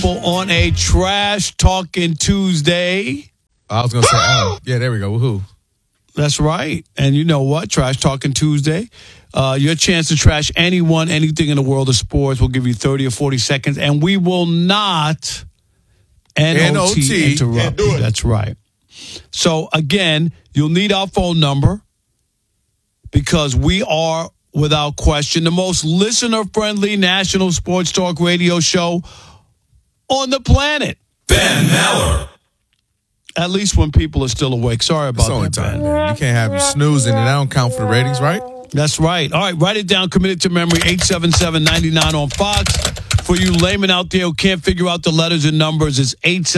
On a Trash Talking Tuesday. I was going to say, yeah, there we go. Woohoo. That's right. And you know what? Trash Talking Tuesday. Your chance to trash anyone, anything in the world of sports. We'll give you 30 or 40 seconds, and we will not N-O-T interrupt you. That's right. So, again, you'll need our phone number because we are, without question, the most listener-friendly national sports talk radio show on the planet. Ben Maller. At least when people are still awake. Sorry about that, Ben. You can't have them snoozing, and that don't count for the ratings, right? That's right. All right, write it down. Commit it to memory. 877-99 on Fox. For you laymen out there who can't figure out the letters and numbers, it's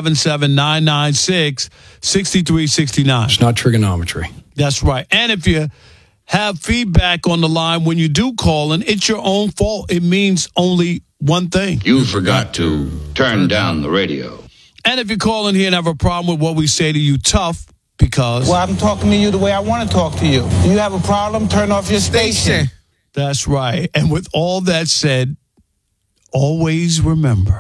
877-996-6369. It's not trigonometry. That's right. And if you have feedback on the line when you do call in, it's your own fault. It means only one thing. You forgot to turn down the radio. And if you call in here and have a problem with what we say to you, tough, because... Well, I'm talking to you the way I want to talk to you. Do you have a problem? Turn off your station. That's right. And with all that said, always remember.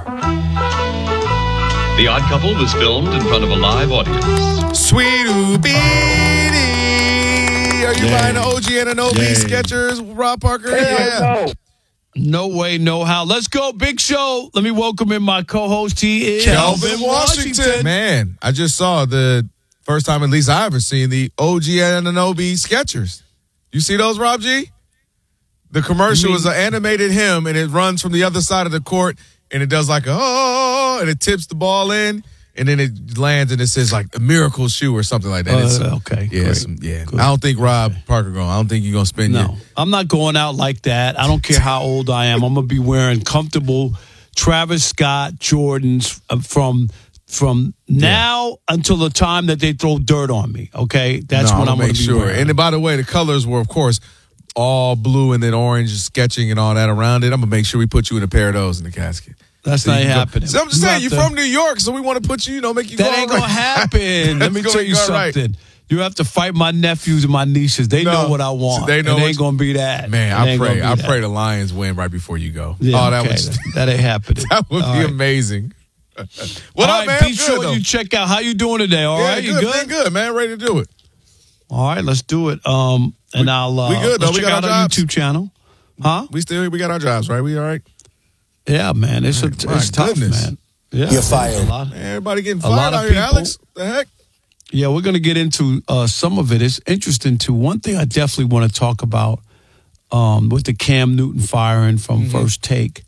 The Odd Couple was filmed in front of a live audience. Sweet Oobie. Are you buying the OG Anunoby Skechers, Rob Parker? Yeah. No way, no how. Let's go, Big Show. Let me welcome in my co-host. He is Kelvin Washington. Man, I just saw the first time at least I ever seen the OG Anunoby Skechers. You see those, Rob G? The commercial is an animated him, and it runs from the other side of the court, and it does like and it tips the ball in, and then it lands, and it says like a miracle shoe or something like that. Okay, yeah, I don't think Rob Parker going. I don't think you're gonna spend. No, I'm not going out like that. I don't care how old I am. I'm gonna be wearing comfortable Travis Scott Jordans from now until the time that they throw dirt on me. Okay, that's when I'm gonna be wearing. And by the way, the colors were, of course, all blue and then orange sketching and all that around it. I'm gonna make sure we put you in a pair of those in the casket. That's not happening. So I'm just saying, you're from New York, so we want to put you, make you go. That ain't going to happen. Let me tell you something. Right. You have to fight my nephews and my nieces. They know what I want. They know it ain't going to be that. Man, I pray the Lions win right before you go. Yeah, that ain't happening. That would be amazing. What up, man? Be sure you check out. How you doing today? All right, you good? Good, man. Ready to do it. All right, let's do it. And we good though. We got our YouTube channel. Huh? We got our jobs, right? We all right? Yeah, man. It's tough, man. Yeah. You're fired. Everybody getting fired out here, Alex. The heck? Yeah, we're going to get into some of it. It's interesting, too. One thing I definitely want to talk about with the Cam Newton firing from First Take.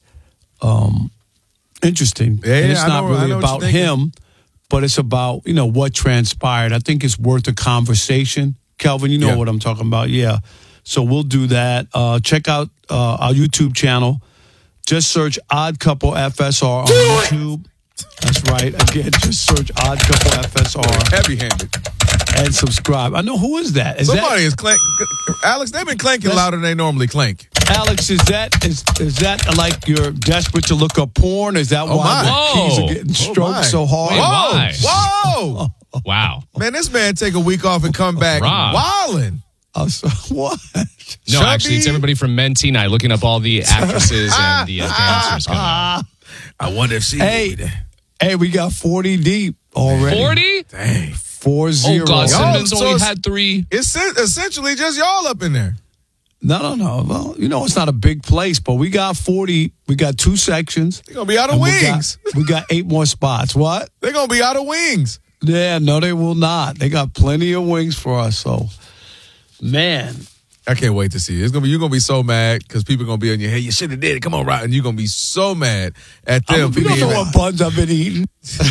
Interesting. Yeah, and it's not really about him, but it's about, what transpired. I think it's worth a conversation. Kelvin, you know what I'm talking about. Yeah. So we'll do that. Check out our YouTube channel. Just search Odd Couple FSR on YouTube. That's right. Again, just search Odd Couple FSR. Heavy-handed. And subscribe. I know, who is that? Somebody is clanking. Alex, they've been clanking louder than they normally clank. Alex, is that like you're desperate to look up porn? Is that why the keys are getting stroked so hard? Whoa! Wow. Man, this man take a week off and come back wilding. What? No, actually, it's everybody from Menti Night looking up all the actresses and the dancers coming out. I wonder if she... Hey, we got 40 deep already. 40? Dang. 4-0. Oh, God, Simmons only had 3. It's essentially just y'all up in there. No. Well, it's not a big place, but we got 40. We got 2 sections. They're going to be out of wings. We got 8 more spots. What? They're going to be out of wings. Yeah, no, they will not. They got plenty of wings for us, so... Man, I can't wait to see it. You're gonna be so mad because people are gonna be on your head. You should have did it. Come on, right? And you're gonna be so mad at them. You don't know what buns I've been eating.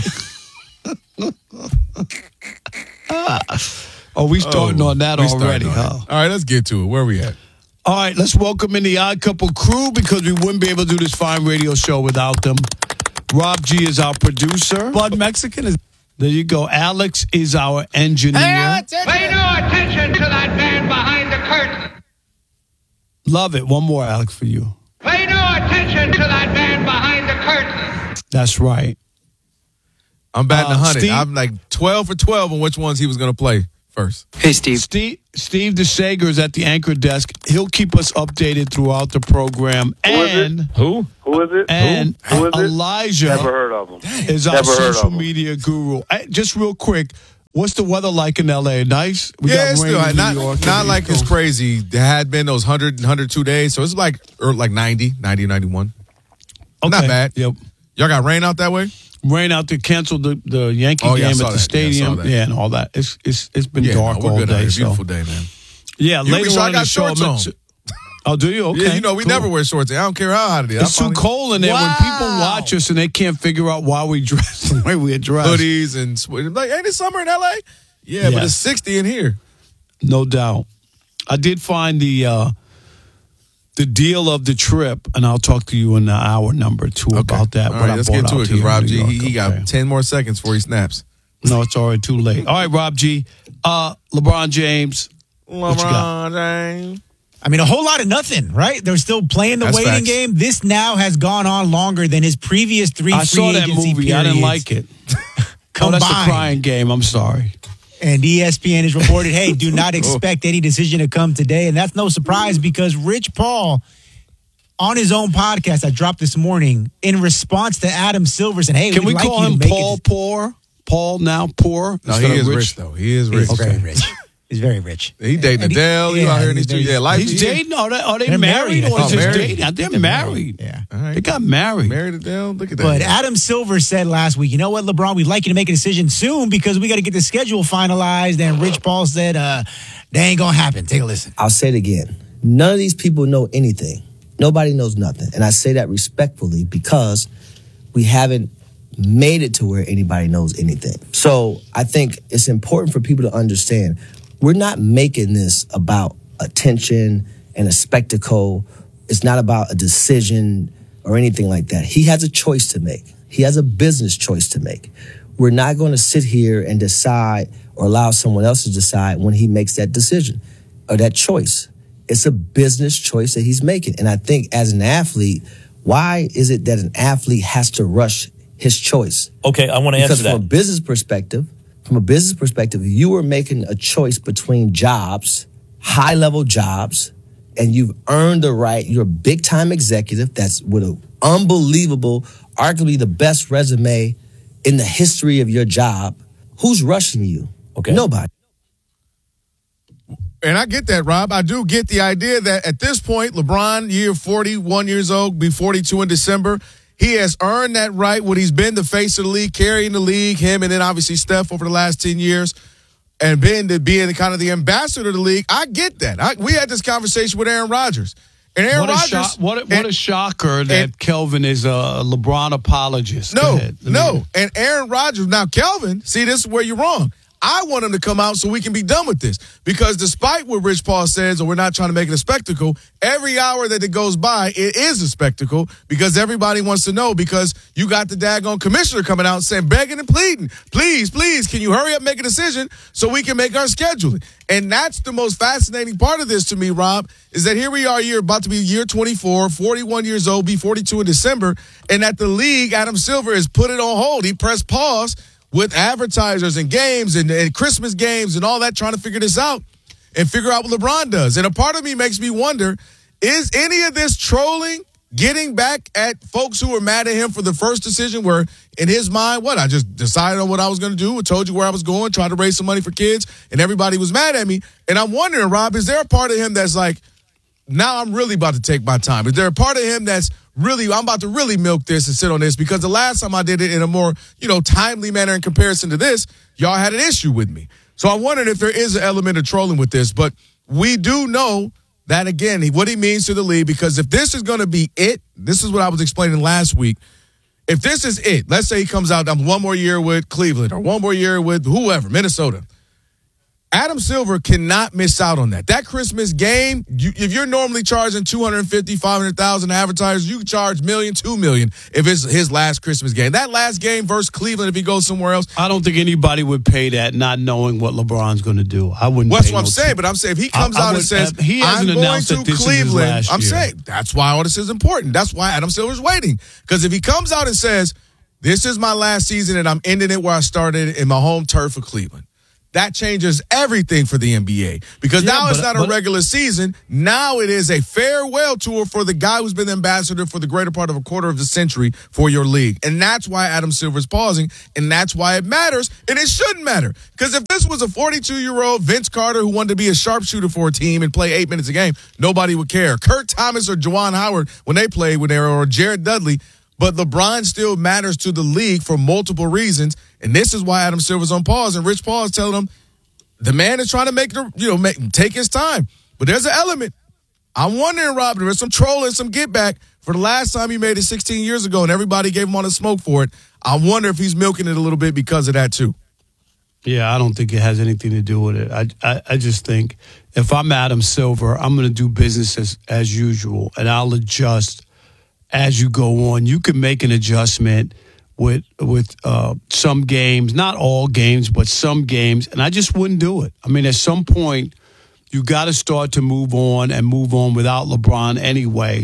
We starting on that already, huh? All right, let's get to it. Where are we at? All right, let's welcome in the Odd Couple crew because we wouldn't be able to do this fine radio show without them. Rob G is our producer. Bud Mexican is. There you go. Alex is our engineer. Pay no attention to that man behind the curtain. Love it. One more, Alex, for you. Pay no attention to that man behind the curtain. That's right. I'm batting 100. Steve? I'm like 12 for 12 on which ones he was going to play first. Hey, Steve. Steve DeSager is at the anchor desk. He'll keep us updated throughout the program. Who is it? Who? Who is it? And Who is it? Elijah Never heard of him. is our Never heard social of him. media guru. Just real quick, what's the weather like in L.A.? Nice? We Yeah, it's got rain still in New York. not like it's crazy. There had been those 100, 102 days, so it's like 90, 91. Okay. Not bad. Yep. Y'all got rain out that way? Rain out there, canceled the Yankee Oh, yeah, I game saw at the that. stadium. Yeah, I saw that. Yeah, and all that. It's been Yeah, dark we're all good out day. here. So. Beautiful day, man. Yeah, later I on in got the show. shorts on. Oh, do you? Okay. Yeah, we cool. never wear shorts. I don't care how hot it is. It's too cold in there. When people watch us and they can't figure out why we dress the way we dress. Hoodies and like, ain't it summer in LA? Yeah, but it's 60 in here. No doubt. I did find the deal of the trip, and I'll talk to you in the hour number 2 about that. All right, let's get to it because Rob G, he Okay. got 10 more seconds before he snaps. No, it's already too late. All right, Rob G. LeBron James. What you got? James. I mean, a whole lot of nothing, right? They're still playing the That's waiting facts. game. This now has gone on longer than his previous 3 I free saw that agency movie. I didn't periods like it. combined. That's the crying game. I'm sorry. And ESPN has reported, hey, do not expect any decision to come today. And that's no surprise because Rich Paul, on his own podcast I dropped this morning, in response to Adam Silver, said, hey, Can we we'd like call you to him make Paul Poor? Paul now Poor? No, instead he of is rich, though. He is rich. He's very rich. He's very rich. He dating And Adele. He out here in these streets. Yeah, life. He's dating? Are they They're married married. or is Oh, just married? dating? They're married. Yeah. All right. They got married. Married Adele. Look at that. But Adam Silver said last week, you know what, LeBron, we'd like you to make a decision soon because we got to get the schedule finalized. And Rich Paul said, they ain't going to happen. Take a listen. I'll say it again. None of these people know anything. Nobody knows nothing. And I say that respectfully because we haven't made it to where anybody knows anything. So I think it's important for people to understand we're not making this about attention and a spectacle. It's not about a decision or anything like that. He has a choice to make. He has a business choice to make. We're not going to sit here and decide or allow someone else to decide when he makes that decision or that choice. It's a business choice that he's making. And I think as an athlete, why is it that an athlete has to rush his choice? Okay, I want to answer Because that. from a business perspective, you are making a choice between jobs, high-level jobs, and you've earned the right. You're a big-time executive that's with an unbelievable, arguably the best resume in the history of your job. Who's rushing you? Okay. Nobody. And I get that, Rob. I do get the idea that at this point, LeBron, year 41 years old, be 42 in December, he has earned that right when he's been the face of the league, carrying the league, him and then obviously Steph over the last 10 years, and being kind of the ambassador of the league. I get that. We had this conversation with Aaron Rodgers. And Aaron Rodgers. What a shocker that Kelvin is a LeBron apologist. No. And Aaron Rodgers, now Kelvin, see, this is where you're wrong. I want him to come out so we can be done with this. Because despite what Rich Paul says, or we're not trying to make it a spectacle, every hour that it goes by, it is a spectacle because everybody wants to know because you got the daggone commissioner coming out saying, begging and pleading, please, can you hurry up and make a decision so we can make our scheduling? And that's the most fascinating part of this to me, Rob, is that here we are, about to be year 24, 41 years old, be 42 in December, and at the league, Adam Silver has put it on hold. He pressed pause with advertisers and games and Christmas games and all that, trying to figure this out and figure out what LeBron does. And a part of me makes me wonder, is any of this trolling getting back at folks who were mad at him for the first decision where, in his mind, I just decided on what I was going to do, I told you where I was going, tried to raise some money for kids, and everybody was mad at me. And I'm wondering, Rob, is there a part of him that's like, now I'm really about to take my time? Is there a part of him that's really, I'm about to really milk this and sit on this? Because the last time I did it in a more, timely manner in comparison to this, y'all had an issue with me. So I wondered if there is an element of trolling with this. But we do know that, again, what he means to the league, because if this is going to be it, this is what I was explaining last week. If this is it, let's say he comes out one more year with Cleveland or one more year with whoever, Minnesota. Adam Silver cannot miss out on that. That Christmas game, if you're normally charging $250,000, $500,000 advertisers, you charge $1 million, $2 million if it's his last Christmas game. That last game versus Cleveland, if he goes somewhere else. I don't think anybody would pay that not knowing what LeBron's going to do. I wouldn't. That's what I'm saying, but I'm saying if he comes out and says, he hasn't I'm going announced to that this Cleveland, is his last I'm year. saying that's why all this is important. That's why Adam Silver's waiting. Because if he comes out and says, this is my last season and I'm ending it where I started in my home turf of Cleveland, that changes everything for the NBA. Because now it's not a regular season. Now it is a farewell tour for the guy who's been the ambassador for the greater part of a quarter of the century for your league. And that's why Adam Silver's pausing, and that's why it matters, and it shouldn't matter. Because if this was a 42-year-old Vince Carter who wanted to be a sharpshooter for a team and play 8 minutes a game, nobody would care. Kurt Thomas or Juwan Howard, when they played, or Jared Dudley, but LeBron still matters to the league for multiple reasons, and this is why Adam Silver's on pause. And Rich Paul is telling him the man is trying to take his time. But there's an element. I'm wondering, Rob, there's some trolling, some get back for the last time he made it 16 years ago, and everybody gave him all the smoke for it. I wonder if he's milking it a little bit because of that too. Yeah, I don't think it has anything to do with it. I just think if I'm Adam Silver, I'm going to do business as usual, and I'll adjust as you go on. You can make an adjustment with some games, not all games, but some games, and I just wouldn't do it. I mean, at some point, you got to start to move on without LeBron anyway.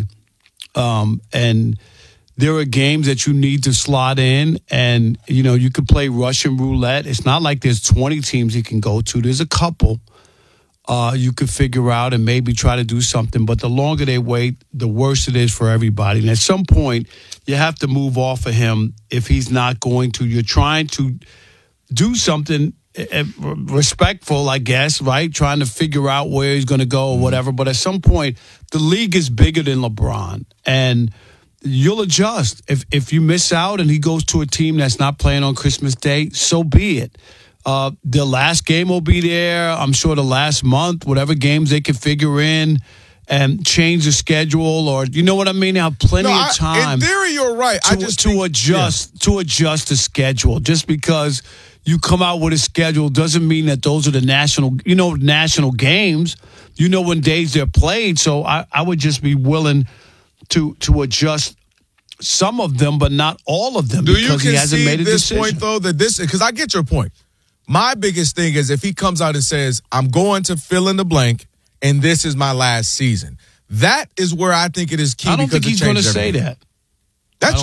And there are games that you need to slot in, and you could play Russian roulette. It's not like there's 20 teams you can go to. There's a couple you could figure out and maybe try to do something. But the longer they wait, the worse it is for everybody. And at some point, you have to move off of him if he's not going to. You're trying to do something respectful, I guess, right? Trying to figure out where he's going to go or whatever. But at some point, the league is bigger than LeBron. And you'll adjust. If you miss out and he goes to a team that's not playing on Christmas Day, so be it. The last game will be there. I'm sure the last month, whatever games they can figure in and change the schedule, or you know what I mean? They have plenty of time. In theory, you're right. To adjust the schedule. Just because you come out with a schedule doesn't mean that those are the national games. You know when days they're played. So I would just be willing to adjust some of them, but not all of them. Do you he hasn't made a this decision. point though because I get your point. My biggest thing is if he comes out and says, I'm going to fill in the blank and this is my last season. That is where I think it is key. I don't think he's going to say that. That's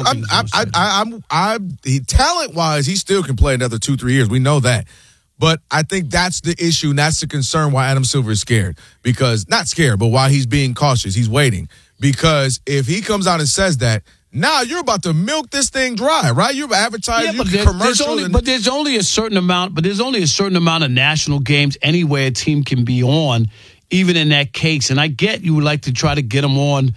talent-wise, he still can play another 2-3 years. We know that. But I think that's the issue, and that's the concern why Adam Silver is scared. Because, not scared, but why he's being cautious. He's waiting. Because if he comes out and says that, now you're about to milk this thing dry, right? You're advertising, but there's only a certain amount of national games anywhere a team can be on, even in that case. And I get you would like to try to get them on,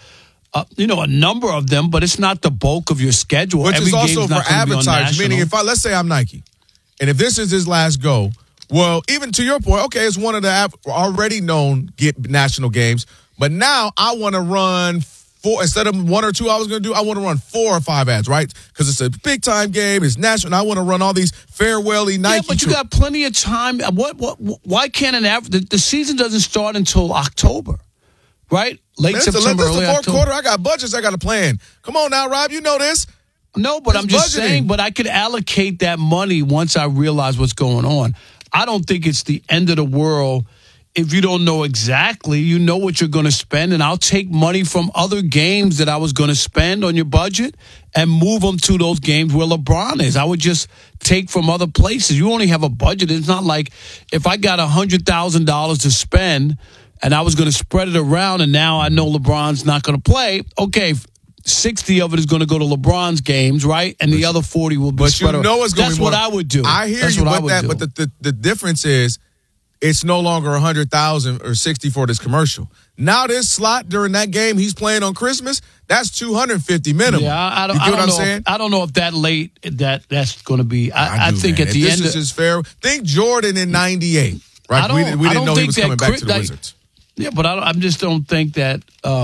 a number of them, but it's not the bulk of your schedule. Which Every is also for advertising, meaning let's say I'm Nike, and if this is his last go, well, even to your point, okay, it's one of the already known national games, but now I want to run instead of 1 or 2 I was going to do, I want to run 4 or 5 ads, right? Because it's a big-time game, it's national, and I want to run all these farewell-y Nike. Yeah, but you got plenty of time. Why can't the season doesn't start until October, right? Late September, early October. October. Quarter, I got budgets, I got a plan. Come on now, Rob, you know this. No, but I'm just saying, but I could allocate that money once I realize what's going on. I don't think it's the end of the world if you don't know exactly. You know what you're going to spend, and I'll take money from other games that I was going to spend on your budget and move them to those games where LeBron is. I would just take from other places. You only have a budget. It's not like if I got $100,000 to spend and I was going to spread it around and now I know LeBron's not going to play. Okay, 60 of it is going to go to LeBron's games, right? And the other 40 will be spread around. It's going That's what I would do. I hear you with that, but the difference is it's no longer 100,000 or 60 for this commercial. Now this slot during that game he's playing on Christmas, that's 250 minimum. Yeah, I don't know if that late that's going to be. I think at the end this is fair. Think Jordan in '98, right? We didn't know he was coming back to the Wizards. Yeah, but I just don't think that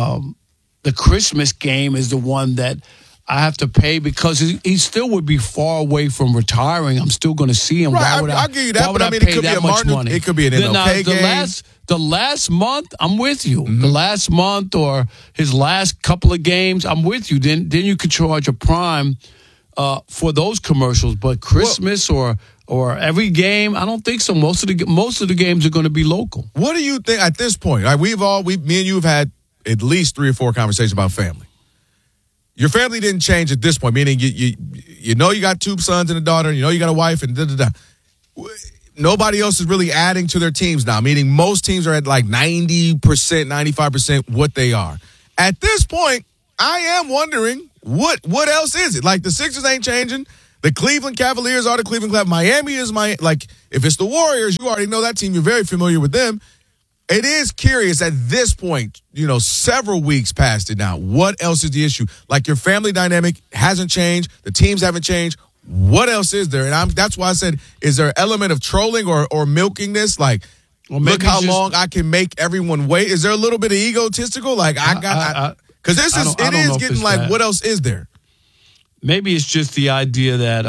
the Christmas game is the one that I have to pay because he still would be far away from retiring. I'm still going to see him. Right, I'll give you that, but I mean, it could be a Martin. It could be an MLK game. The last month, I'm with you. Mm-hmm. The last month or his last couple of games, I'm with you. Then you could charge a prime for those commercials. But Christmas or every game, I don't think so. Most of the games are going to be local. What do you think at this point? Right, me and you have had at least 3 or 4 conversations about family. Your family didn't change at this point, meaning you know you got 2 sons and a daughter, and you know you got a wife, and da-da-da. nobody else is really adding to their teams now, meaning most teams are at like 90%, 95% what they are. At this point, I am wondering what else is it? Like the Sixers ain't changing. The Cleveland Cavaliers are the Cleveland Cavaliers. Miami is like if it's the Warriors, you already know that team. You're very familiar with them. It is curious at this point, several weeks past it now. What else is the issue? Like your family dynamic hasn't changed. The teams haven't changed. What else is there? And that's why I said, is there an element of trolling or milking this? Like, look how long I can make everyone wait. Is there a little bit of egotistical? Like because it is getting like, what else is there? Maybe it's just the idea that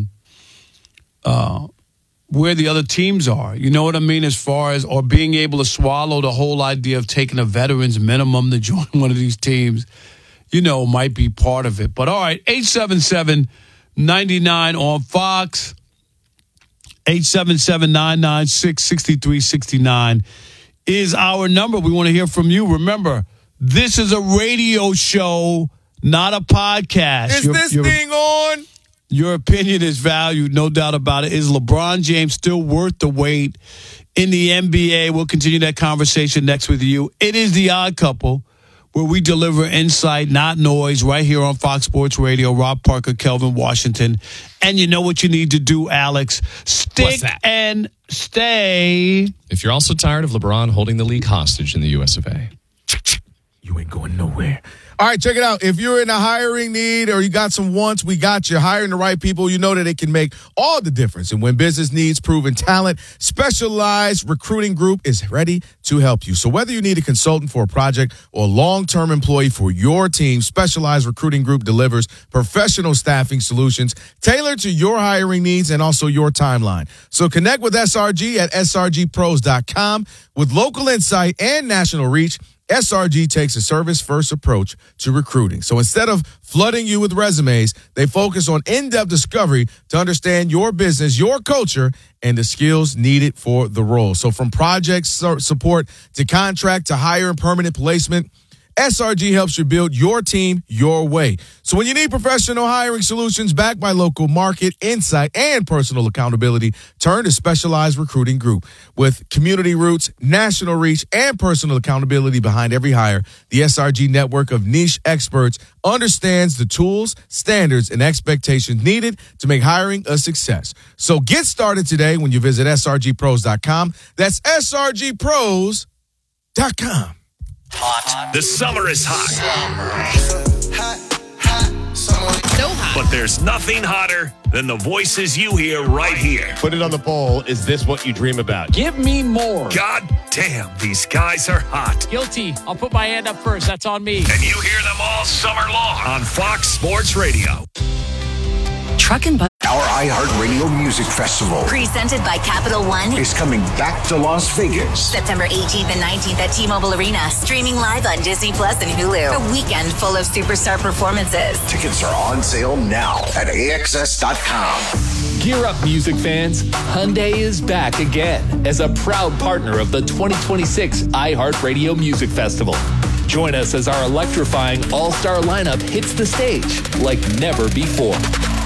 where the other teams are. You know what I mean? As far as, or being able to swallow the whole idea of taking a veterans minimum to join one of these teams, might be part of it. But all right, 877-99 on Fox, 877-996-6369 is our number. We want to hear from you. Remember, this is a radio show, not a podcast. Is this thing on? Your opinion is valued, no doubt about it. Is LeBron James still worth the wait in the NBA? We'll continue that conversation next with you. It is The Odd Couple, where we deliver insight, not noise, right here on Fox Sports Radio. Rob Parker, Kelvin Washington. And you know what you need to do, Alex? Stick and stay. If you're also tired of LeBron holding the league hostage in the US of A. You ain't going nowhere. All right, check it out. If you're in a hiring need or you got some wants, we got you. Hiring the right people, you know that it can make all the difference. And when business needs proven talent, Specialized Recruiting Group is ready to help you. So whether you need a consultant for a project or a long-term employee for your team, Specialized Recruiting Group delivers professional staffing solutions tailored to your hiring needs and also your timeline. So connect with SRG at srgpros.com. With local insight and national reach, SRG takes a service-first approach to recruiting. So instead of flooding you with resumes, they focus on in-depth discovery to understand your business, your culture, and the skills needed for the role. So from project support to contract to hire and permanent placement, SRG helps you build your team your way. So when you need professional hiring solutions backed by local market insight and personal accountability, turn to Specialized Recruiting Group. With community roots, national reach, and personal accountability behind every hire, the SRG network of niche experts understands the tools, standards, and expectations needed to make hiring a success. So get started today when you visit srgpros.com. That's srgpros.com. Hot. The summer is hot. So hot. But there's nothing hotter than the voices you hear right here. Put it on the poll. Is this what you dream about? Give me more. God damn, these guys are hot. Guilty. I'll put my hand up first. That's on me. And you hear them all summer long on Fox Sports Radio. Truckin' Our iHeartRadio Music Festival, presented by Capital One, is coming back to Las Vegas. September 18th and 19th at T-Mobile Arena. Streaming live on Disney Plus and Hulu. A weekend full of superstar performances. Tickets are on sale now at AXS.com. Gear up, music fans. Hyundai is back again as a proud partner of the 2026 iHeartRadio Music Festival. Join us as our electrifying all-star lineup hits the stage like never before.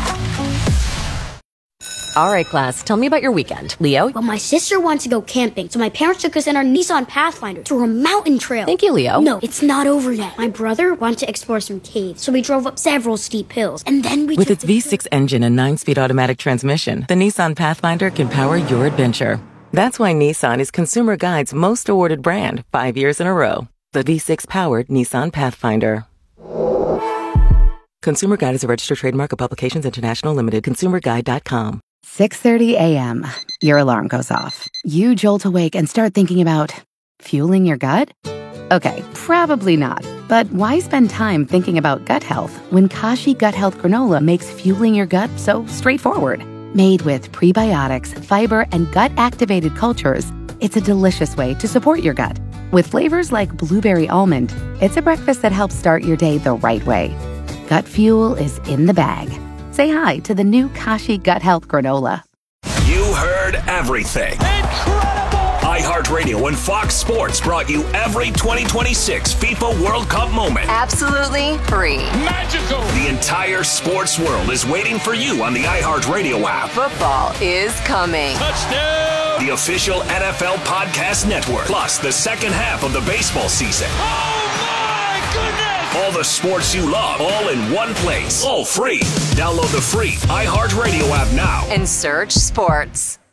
All right, class, tell me about your weekend. Leo? Well, my sister wants to go camping, so my parents took us in our Nissan Pathfinder to a mountain trail. Thank you, Leo. No, it's not over yet. My brother wanted to explore some caves, so we drove up several steep hills, and then we With its V6 engine and 9-speed automatic transmission, the Nissan Pathfinder can power your adventure. That's why Nissan is Consumer Guide's most awarded brand 5 years in a row. The V6-powered Nissan Pathfinder. Consumer Guide is a registered trademark of Publications International Limited. ConsumerGuide.com. 6:30 a.m. Your alarm goes off. You jolt awake and start thinking about fueling your gut? Okay, probably not. But why spend time thinking about gut health when Kashi Gut Health Granola makes fueling your gut so straightforward? Made with prebiotics, fiber, and gut-activated cultures, it's a delicious way to support your gut. With flavors like blueberry almond, it's a breakfast that helps start your day the right way. Gut fuel is in the bag. Say hi to the new Kashi Gut Health Granola. You heard everything. Incredible! iHeartRadio and Fox Sports brought you every 2026 FIFA World Cup moment. Absolutely free. Magical! The entire sports world is waiting for you on the iHeartRadio app. Football is coming. Touchdown! The official NFL podcast network, plus the second half of the baseball season. Oh my goodness! All the sports you love, all in one place, all free. Download the free iHeartRadio app now And search sports.